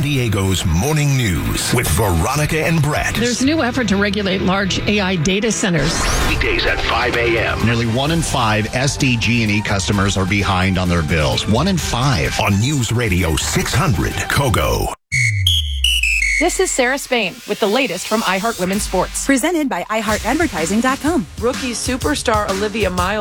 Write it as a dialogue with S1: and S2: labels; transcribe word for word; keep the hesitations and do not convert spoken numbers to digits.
S1: Diego's Morning News with Veronica and Brett.
S2: There's a new effort to regulate large A I data centers.
S1: Weekdays at five a.m.
S3: Nearly one in five S D G and E customers are behind on their bills. One in five.
S1: On News Radio six hundred, Kogo.
S4: This is Sarah Spain with the latest from iHeart Women's Sports.
S5: Presented by i heart advertising dot com.
S4: Rookie superstar Olivia Miles